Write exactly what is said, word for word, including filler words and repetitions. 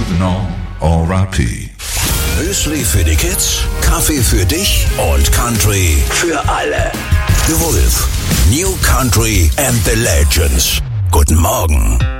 No, R I P. Müsli für die Kids, Kaffee für dich und Country für alle. The Wolf, New Country and the Legends. Guten Morgen.